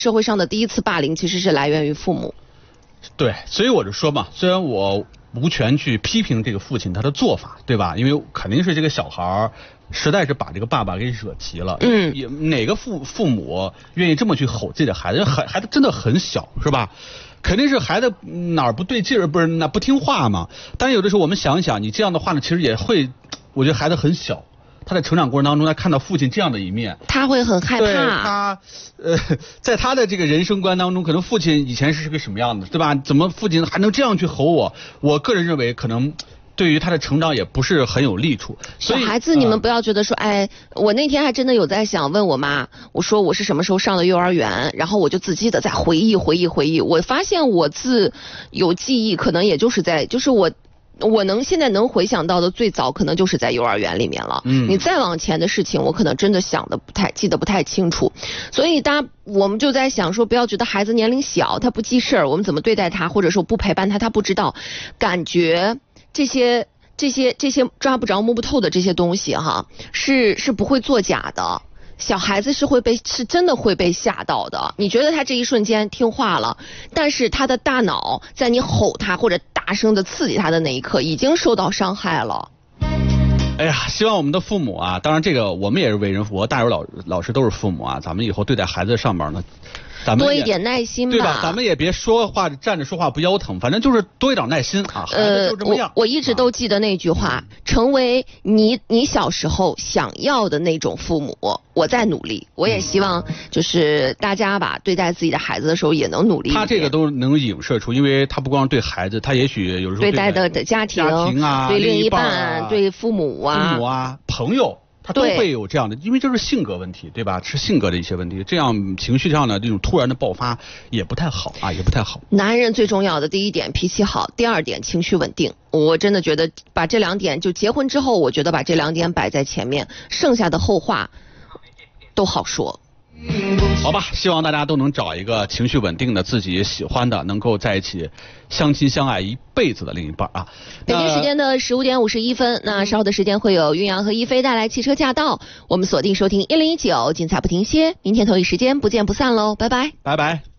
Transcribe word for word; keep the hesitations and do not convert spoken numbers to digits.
社会上的第一次霸凌其实是来源于父母。 对，所以我就说嘛，虽然我无权去批评这个父亲他的做法，对吧？因为肯定是这个小孩实在是把这个爸爸给惹急了。嗯，也哪个父父母愿意这么去吼自己的孩子？孩孩子真的很小，是吧？肯定是孩子哪儿不对劲儿，不是那不听话嘛。但是有的时候我们想一想，你这样的话呢，其实也会，我觉得孩子很小。他在成长过程当中，他看到父亲这样的一面， 他会很害怕。 对他，呃，在他的这个人生观当中，可能父亲以前是个什么样的，对吧？怎么父亲还能这样去吼我？我个人认为，可能对于他的成长也不是很有利处。 小孩子，你们不要觉得说，呃、哎，我那天还真的有在想问我妈，我说我是什么时候上的幼儿园，然后我就仔细的在回忆回忆回忆，我发现我自有记忆，可能也就是在，就是我。我能现在能回想到的最早可能就是在幼儿园里面了。嗯，你再往前的事情，我可能真的想的不太记得不太清楚。所以大家我们就在想说，不要觉得孩子年龄小，他不记事儿，我们怎么对待他，或者说不陪伴他，他不知道。感觉这些这些这些抓不着摸不透的这些东西哈，是是不会作假的。小孩子是会被是真的会被吓到的。你觉得他这一瞬间听话了，但是他的大脑在你吼他或者大声的刺激他的那一刻，已经受到伤害了。 哎呀，希望我们的父母啊，当然这个我们也是为人父母，大有老老师都是父母啊，咱们以后对待孩子上边呢。咱们多一点耐心吧， 对吧？咱们也别说话站着说话不腰疼，反正就是多一点耐心啊。孩子就这么样。 呃，我我一直都记得那句话，啊、成为你你小时候想要的那种父母。我在努力，我也希望就是大家吧，对待自己的孩子的时候也能努力。 他这个都能影射出，因为他不光对孩子，他也许有时候对待的家庭、 家庭啊、 对另一半、 啊、对父母啊、 父母啊、朋友。他都会有这样的，因为这是性格问题，对吧？是性格的一些问题，这样情绪上的这种突然的爆发也不太好啊，也不太好。 男人最重要的第一点脾气好，第二点情绪稳定。我真的觉得把这两点，就结婚之后，我觉得把这两点摆在前面，剩下的后话都好说。 好吧，希望大家都能找一个情绪稳定的、自己喜欢的，能够在一起相亲相爱一辈子的另一半啊。 北京时间的十五点五十一分，那稍后的时间会有岳阳和一飞带来汽车驾到，我们锁定收听一零一九，精彩不停歇，明天同一时间不见不散喽，拜拜， 拜拜。